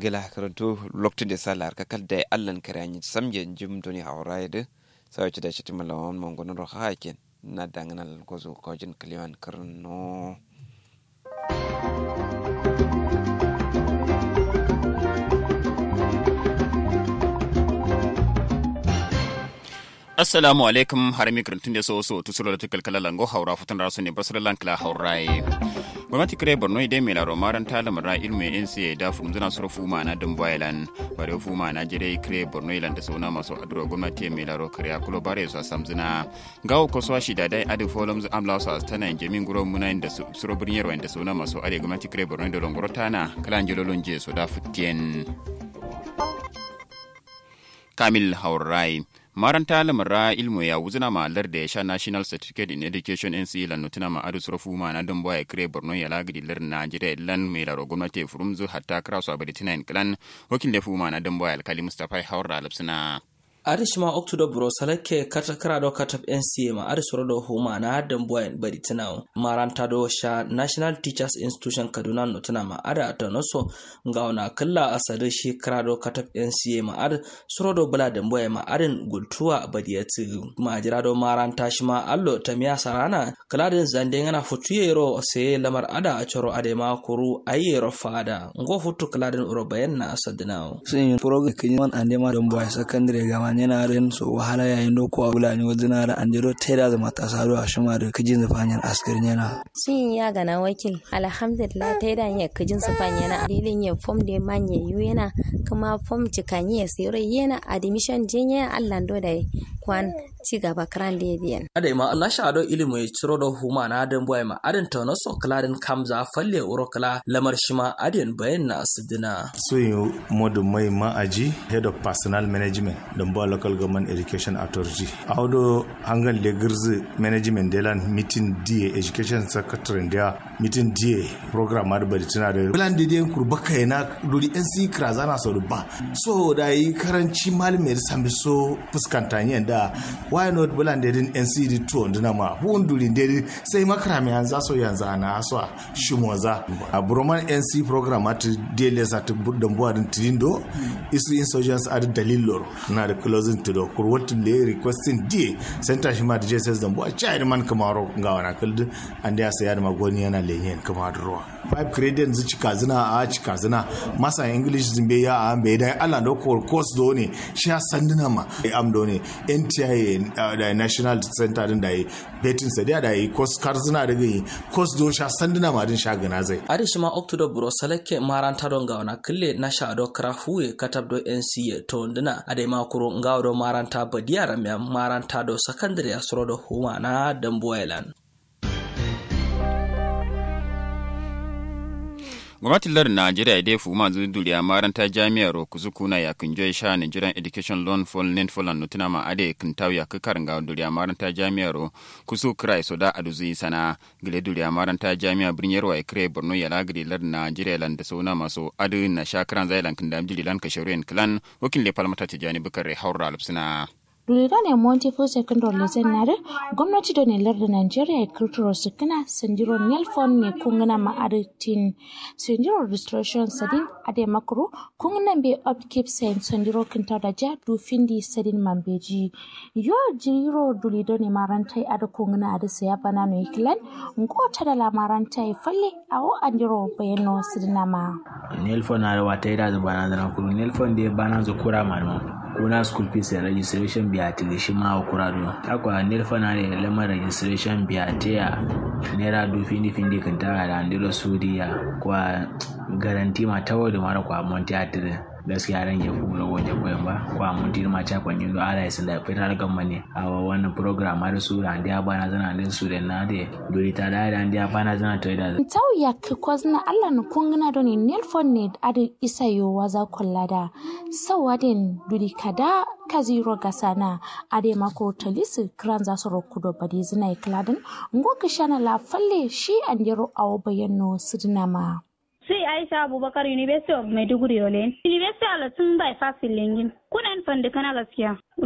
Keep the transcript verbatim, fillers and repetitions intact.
gela karanto lokto de salar ka kalda allan karani samje jim doni hawraide sawaci da shi malawan mongono ro haken na danganal gozo kojin kliwan karno Assalamu alaikum harami karantun da so so tusuro da tukal kala lango haura futun rasu ne basar lankla haurai gwamnati kire borno idai mai laro maran ta lamara ilmi N C A da fun zuna surfu ma na dun bailan bare fu ma na jire kire borno ilan da sona maso adro gwamnati mai laro kire kulo bare su samzuna gawo ko so shi da dai adu folums amla so astana jamin guro muna inda suro birniyar wanda sona maso ade gwamnati kire borno da longoro tana kala angelolon je so da futien Kamil Haurai maranta lamara ilmu ya wuzina ma'alar da ya sha National Certificate in Education N C A lan nutuna ma adu surafu ma na don boye kire Borno ya lagidi lar Najeriya lan mai laro gwamnati furumzu hatta krasu abaditina in klan wakil da fu ma na don boye alkali Mustafa Haura Alapsina Arishma Oktodo Bro Salake Katakara do Katap N C A ma Arisorodo Huma na Adam Boy Baditinao Maranta do Sha National Teachers Institution Kaduna Notuna ma Ada Atanoso Ngauna Kalla Asade Shi Krado Katap N C A ma Ad Sorodo Bala Demboy ma Arin Gultua Badiatu Majirado Maranta Shima Allo Tamia Sarana Kaladin Zandengana Futuyero Se Lamar Ada Achoro Adema Kuru Ayero Fada Ngo Futu Kaladin Urobayena Asadinao Sin Program Kinyan Andema Demboy Secondary Gaman yana rin so wahala yayin doko a bulani wajina da anjiro taida da matasa ruwa shima da kijin zafanyar askarin yana sin ya gana wakil alhamdulillah taida ya kijin zafanyar yana dalilin ya form da manye yu yana kuma form cikanye ya sire yana admission jenya Allah do da kwan ci gaba kran da biyan adai ma Allah sha ado ilimi ya ciro da huma na dan boy ma adin ta so kladin kamza falle urokala lamar shima adin bayan na asdina so you modu mai ma'aji head of personnel management dan local government education authority audo hangal le girzi management delan meeting D A education secretary dia meeting D A program mar bari tana da plan da dai kurbaka yana duri N C krazana so ba so da yi karanci malami da sambi so fuskanta ne da why not plan da din N C D to ndina ma bun duri da sai makarami yanzu so yanzu ana so shimoza a broman N C program at D L S at budambo adin trindo isu insurgents ad dalilor na da closing to the kurwatin da requesting D center shi ma da J S S dan bo a chai man kamaro ga wana kaldu and ya sayar magoni yana lenyen kamar ruwa five credits cika zina a cika zina masa English zimbe ya a be dai Allah da course do ne shi sanduna ma am do ne N T I da National Center din da yi betin sa da yi course kar zina da yi course do sha sanduna ma din shagana zai Arishma Oktodo Bro Salake maranta don ga wana kille na sha do krafuwe katab do N C A to ndina adai ma kuro ngawdo maranta badiyara me maranta do secondary asro do huma na damboylan gwamnatin lar Najeriya da fu ma duriya maranta jami'ar Kuzukuna ya kunjoy sha Nigerian Education Loan for Land for Land nutuna ma ade kintaw ya kakar ga duriya maranta jami'ar Kuzukrai so da aduzi sana gile duriya maranta jami'a birniyar wa ikre Borno ya lagri lar Najeriya lan da sona maso adu na shakran zailan kindam jililan kashirin clan wakil le palmata tijani bukare haura alpsina Dulida ne Monte for Secondary Lesson Nare, gwamnati da ne lardin Nigeria ya kirkiro su kana Sandiro Nelfon ne kungana ma'aritin Sandiro Restoration Sadin Ade Makuru, kunganan be upkeep sayin Sandiro Kinta da ja dufindi Sadin Mambeji. Yo jiro Dulida ne marantai ada kungana ada saya banano ikilan, ngota da la marantai falle awo andiro bayano sidinama. Nelfon na wata ida da bana da kuru Nelfon de bana zo kura manu. Kuna school fees registration biya tilishi ma kurado akwa nirfana ne lamar registration biya tiya naira du findi findi kan ta da ndiro sudiya kwa garanti ma tawo da mara kwa monti atire gaskiya ran ya fura waje koyan ba kwa monti ma cha kwa nyindo ala isa da federal government a wannan program har su da ndiya bana zana din su da na de duri ta da da ndiya bana zana to da tawo ya kwazna Allah no kungana doni nelfon ne adu isayo waza kullada sawadin duri kada kaziro gasana ade mako talisi kranza soro kudo badi zina ikladin ngo kishana la falle shi andiro awo bayanno sidnama sai Aisha Abubakar University of Maiduguri Olen University ala tun bai fasil lingin kunan fanda kana gaskiya